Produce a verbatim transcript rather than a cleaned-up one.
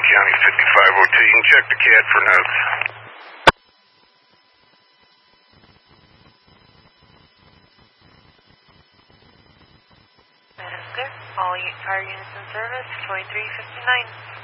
County fifty-five oh two. You can check the C A D for notes. Minister, all fire units in service, twenty-three fifty-nine.